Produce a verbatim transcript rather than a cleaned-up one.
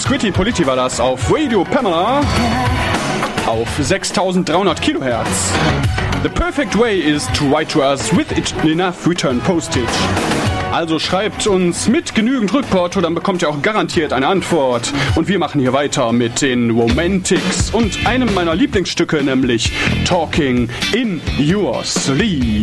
Squidty Politti war das auf Radio Pamela auf sechstausenddreihundert Kilohertz. The perfect way is to write to us with enough return postage. Also schreibt uns mit genügend Rückporto, dann bekommt ihr auch garantiert eine Antwort. Und wir machen hier weiter mit den Romantics und einem meiner Lieblingsstücke, nämlich Talking in Your Sleep.